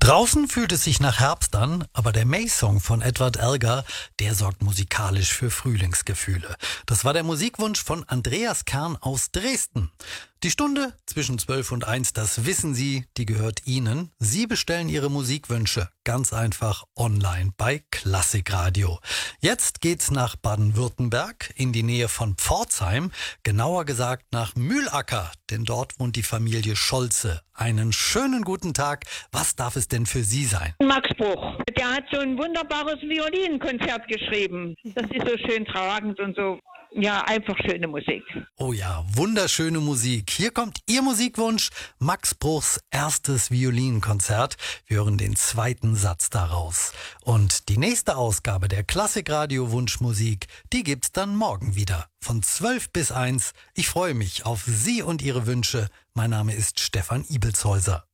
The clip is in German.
Draußen fühlt es sich nach Herbst an, aber der May-Song von Edward Elgar, der sorgt musikalisch für Frühlingsgefühle. Das war der Musikwunsch von Andreas Kern aus Dresden. Die Stunde zwischen 12 und 1, das wissen Sie, die gehört Ihnen. Sie bestellen Ihre Musikwünsche ganz einfach online bei Klassikradio. Jetzt geht's nach Baden-Württemberg in die Nähe von Pforzheim, genauer gesagt nach Mühlacker, denn dort wohnt die Familie Scholze. Einen schönen guten Tag. Was darf es denn für Sie sein? Max Bruch, der hat so ein wunderbares Violinkonzert geschrieben. Das ist so schön tragend und so, ja, einfach schöne Musik. Oh ja, wunderschöne Musik. Hier kommt Ihr Musikwunsch, Max Bruchs erstes Violinkonzert. Wir hören den zweiten Satz daraus. Und die nächste Ausgabe der Klassikradio Wunschmusik, die gibt's dann morgen wieder. Von 12 bis 1. Ich freue mich auf Sie und Ihre Wünsche. Mein Name ist Stefan Ibelshäuser.